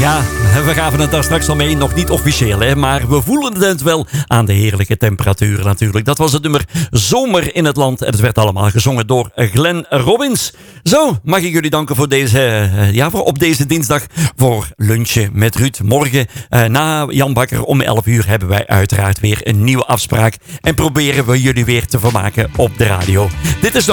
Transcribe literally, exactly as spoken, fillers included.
Ja, we gaven het daar straks al mee. Nog niet officieel, hè, maar we voelen het wel aan de heerlijke temperaturen natuurlijk. Dat was het nummer Zomer in het Land. En het werd allemaal gezongen door Glenn Robbins. Zo, mag ik jullie danken voor deze, uh, ja, voor op deze dinsdag voor lunchen met Ruud. Morgen uh, na Jan Bakker om elf uur hebben wij uiteraard weer een nieuwe afspraak. En proberen we jullie weer te vermaken op de radio. Dit is